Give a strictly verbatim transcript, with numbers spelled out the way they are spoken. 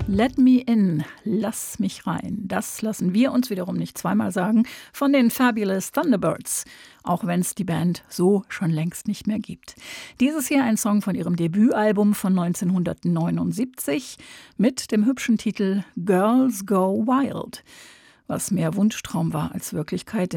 Let me in, lass mich rein. Das lassen wir uns wiederum nicht zweimal sagen von den Fabulous Thunderbirds, auch wenn es die Band so schon längst nicht mehr gibt. Dieses hier ein Song von ihrem Debütalbum von neunzehnhundertneunundsiebzig mit dem hübschen Titel Girls Go Wild, was mehr Wunschtraum war als Wirklichkeit.